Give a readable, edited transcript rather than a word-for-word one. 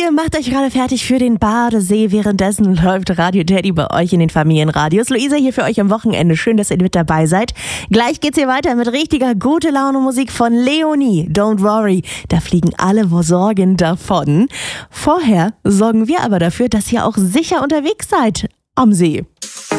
Ihr macht euch gerade fertig für den Badesee. Währenddessen läuft Radio Teddy bei euch in den Familienradios. Luisa hier für euch am Wochenende. Schön, dass ihr mit dabei seid. Gleich geht's hier weiter mit richtiger gute Laune Musik von Leonie. Don't worry, da fliegen alle Sorgen davon. Vorher sorgen wir aber dafür, dass ihr auch sicher unterwegs seid am See.